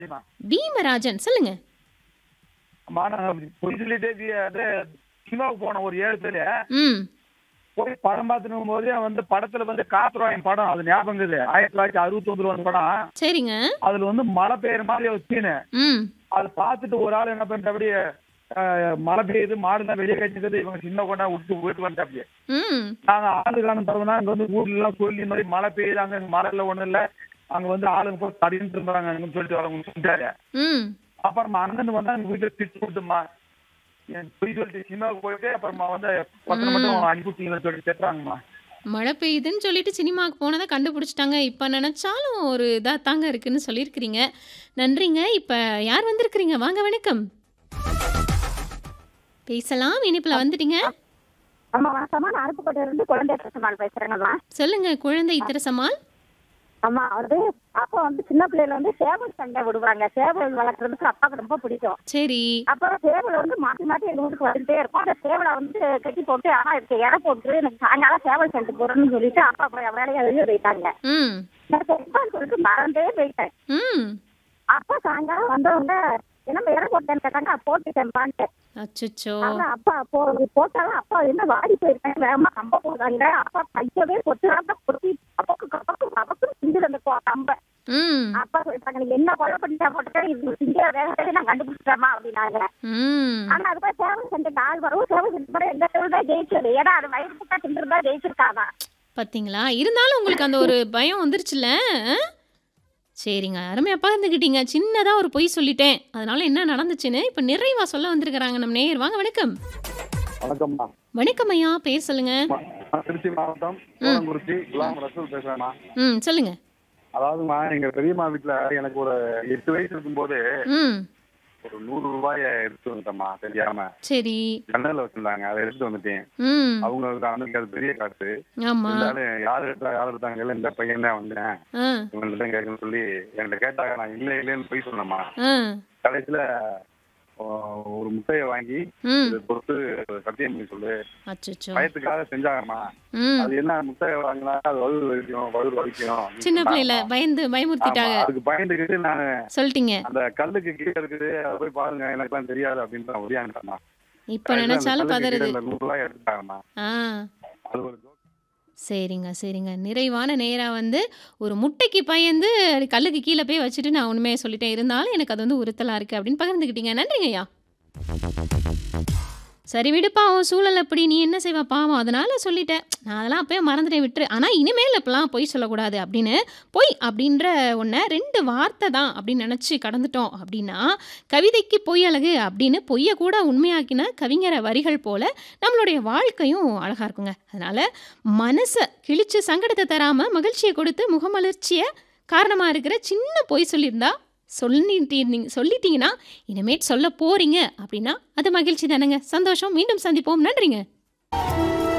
சரிம்மா. பீமராஜன் சொல்லுங்க. அம்மா நான் பொய் சொல்லிட்டே அது சினிமாவுக்கு போனோம் ஒரு 7 பேரு. ம். போய் படம் பார்த்துட்டு போது படத்துல காத்துருவாங்க படம். அது ஞாபகம் இருக்குது. 1969 வந்த படம். சரிங்க. அதுல மழை பெய்யுற மாதிரி ஒரு சீனு. ம். அதை பார்த்துட்டு ஒரு ஆள் என்ன பண்ணிட்டு அப்படியே மழை பெய்யுது மாடுலாம் வெளியே கழிச்சுக்கிறது இவங்க சின்ன கொண்டா விட்டு போயிட்டு வந்துட்டு அப்படியே. ம். நாங்க ஆளுக்கான தருவனா அங்க ஊர்ல எல்லாம் சொல்லி இந்த மாதிரி மழை பெய்யுது அங்க மழை இல்ல ஒண்ணும் இல்ல அங்க ஆளுங்க போய் தடின்னு இருந்தாங்க சொல்லிட்டு வரவங்க சொல்லிட்டாரு. ம். அப்புறமா அங்கிருந்து வந்தா எங்க வீட்டுல திட்டு கொடுத்துமா போய் சொல்லிட்டு சினிமாவுக்கு போயிட்டு அப்புறமா பத்திரம் மட்டும் அனுப்பிவிட்டீங்கன்னு சொல்லி திட்டுறாங்கம்மா. மழை பெய்யுதுன்னு சொல்லிட்டு சினிமாவுக்கு போனதை கண்டுபிடிச்சிட்டாங்க. இப்போ நினைச்சாலும் ஒரு இதா தாங்க இருக்குன்னு சொல்லியிருக்கிறீங்க. நன்றிங்க. இப்போ யார் வந்திருக்கிறீங்க? வாங்க வணக்கம். பேசலாம். இனிப்புல வந்துட்டீங்க. ஆமா வணக்கம்மா. நான் அருப்புக்கோட்டையிலிருந்து குழந்தை பிரசமால் பேசுறேங்கம்மா. சொல்லுங்க குழந்தை இத்திரசமால். ஆமா அப்பா சின்ன பிள்ளையில சேவல் சண்டை விடுவாங்க. சேவல் வளர்க்கறதுக்கு அப்பாவுக்கு ரொம்ப பிடிக்கும். சரி. அப்புறம் சேவல் மாத்தி மாத்தி எங்க வீட்டுக்கு வந்துட்டே இருக்கும். அந்த சேவலை கட்டி போட்டு ஆனா இதுக்கு இடம் போட்டு எனக்கு சாயங்காலம் சேவல் சண்டை போறேன்னு சொல்லிட்டு அப்பா அப்புறம் வேலையை வெளியே போயிட்டாங்க. ம். நான் சரிப்பான்னு சொல்லிட்டு மறந்தே போயிட்டேன். ம். அப்பா சாயங்காலம் வந்தவங்க என்ன இடம் போட்டேன்னு கேட்டாங்க. போட்டுட்டேன்பான்ட்டு. அச்சச்சோ. அப்புறம் அப்பா போட்டாலும் அப்பா என்ன வாடி போயிருக்காங்க. வேகமா கம்ப போடுறாங்க. அப்பா கையவே கொத்துறாங்க. கொத்தி அப்பக்கு சிந்துல அந்த கம்ப. ம். அப்பா சொல்லிட்டாங்க நீ என்ன கொலை பண்ணிட்டா போட்டு இது சிந்தியா வேகத்தை நான் கண்டுபிடிச்சிட்டேமா அப்படின்னாங்க. ம். ஆனா அதுக்கு சேவல் சண்டைக்கு ஆள் வரவும் சேவல் சண்டை எந்த சேவல் தான் ஜெயிச்சது. ஏன்னா அது வயிறு புட்டா தின்றுதான் ஜெயிச்சிருக்காதான். பார்த்தீங்களா? இருந்தாலும் உங்களுக்கு அந்த ஒரு பயம் வந்துருச்சுல்ல? சரிங்க. அருமையா பகிர்ந்துக்கிட்டீங்க. சின்னதா ஒரு பொய் சொல்லிட்டேன். அதனால என்ன நடந்துச்சுன்னு இப்ப நிறைவா சொல்ல வந்திருக்கிறாங்க நம்ம நேயர். வாங்க வணக்கம். வணக்கம்மா. வணக்கம் ஐயா. பேர் சொல்லுங்க. நான் திருச்சி மாவட்டம் கோலங்குறிச்சி குலாம் ரசூல் பேசுறேம்மா. ம். சொல்லுங்க. அதாவதுமா எங்க பெரியம்மா வீட்டுல எனக்கு ஒரு 8 வயசு இருக்கும்போது ம். ஒரு 100 ரூபாய எடுத்து வந்துட்டேம்மா தெரியாம. சரி. ஜன்னல்ல வச்சிருந்தாங்க அதை எடுத்து வந்துட்டேன். ம். அவங்க அன்னைக்கு அது பெரிய காசு. ஆமா. இருந்தாலும் யார் எடுத்தாங்க இந்த பையன் தான் வந்தேன் ஆ. இவங்கள்ட்ட கேட்கணும்னு சொல்லி என்கிட்ட கேட்டாங்க. நான் இல்லைன்னு போய் சொன்னேம்மா. ஆ. கடைசியில ஒரு முட்டையை வாங்கி ம். இதை பொறுத்து சத்தியம் பண்ணி சொல்லு அச்சச்சோ. பயத்துக்காக செஞ்சாங்கம்மா. ம். அது என்ன முட்டையை வாங்கினா அது வயிறு வலிக்கும் சின்ன பிள்ளையில பயமுறுத்திட்டாங்க. அதுக்கு பயந்துக்கிட்டு நான் சொல்லிட்டீங்க. அந்த கல்லுக்கு கீழே இருக்குது அதை போய் பாருங்க எனக்குலாம் தெரியாது அப்படின்னு நான் ஒடியாண்டேம்மா. இப்ப நினைச்சாலும் பதறுது. 100 ரூபாய் எடுத்துட்டாங்கம்மா. ஆ. அது ஒரு சரிங்க. நிறைவான நேரா ஒரு முட்டைக்கு பயந்து கல்லுக்கு கீழே போய் வச்சுட்டு நான் உண்மையை சொல்லிட்டேன். இருந்தாலும் எனக்கு அது உறுத்தலா இருக்கு அப்படின்னு பகிர்ந்துக்கிட்டீங்க. நன்றிங்க ஐயா. சரி விடுப்பா உன் சூழல் அப்படி நீ என்ன செய்வ பாவம் அதனால சொல்லிட்டேன். நான் அதெல்லாம் அப்பயே மறந்துட்டேன் விட்டுரு. ஆனால் இனிமேல் இப்பெல்லாம் பொய் சொல்லக்கூடாது அப்படின்னு பொய் அப்படின்ற ஒன்றை 2 வார்த்தை தான் அப்படின்னு நினச்சி கடந்துட்டோம் அப்படின்னா கவிதைக்கு பொய் அழகு அப்படின்னு பொய்யை கூட உண்மையாக்கின கவிஞர வரிகள் போல நம்மளுடைய வாழ்க்கையும் அழகாக இருக்குங்க. அதனால் மனசை கிழிச்சு சங்கடத்தை தராமல் மகிழ்ச்சியை கொடுத்து முகமலர்ச்சியை காரணமாக இருக்கிற சின்ன பொய் சொல்லியிருந்தா சொல்லிட்டீங்கன்னா இனிமேட் சொல்ல போறீங்க அப்படின்னா அது மகிழ்ச்சி தானேங்க. சந்தோஷம். மீண்டும் சந்திப்போம். நன்றிங்க.